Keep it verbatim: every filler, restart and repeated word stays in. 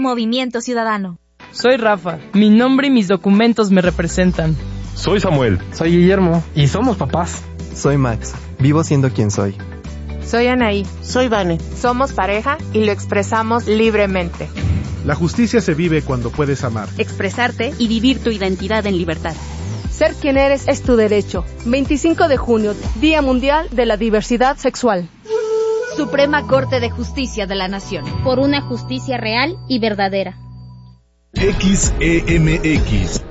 Movimiento Ciudadano. Soy Rafa. Mi nombre y mis documentos me representan. Soy Samuel. Soy Guillermo. Y somos papás. Soy Max. Vivo siendo quien soy. Soy Anaí. Soy Vane. Somos pareja y lo expresamos libremente. La justicia se vive cuando puedes amar, expresarte y vivir tu identidad en libertad. Ser quien eres es tu derecho. veinticinco de junio, Día Mundial de la Diversidad Sexual. Suprema Corte de Justicia de la Nación. Por una justicia real y verdadera. X E M X